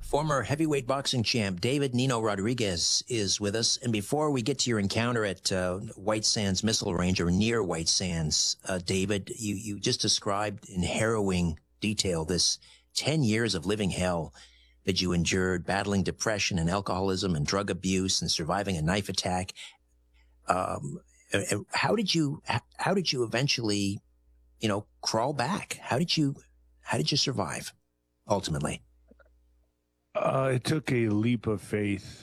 Former heavyweight boxing champ David Nino Rodriguez is with us. And before we get to your encounter at White Sands Missile Range or near White Sands, David, you just described in harrowing detail this 10 years of living hell that you endured, battling depression and alcoholism and drug abuse and surviving a knife attack. How did you eventually, crawl back? How did you survive ultimately? It took a leap of faith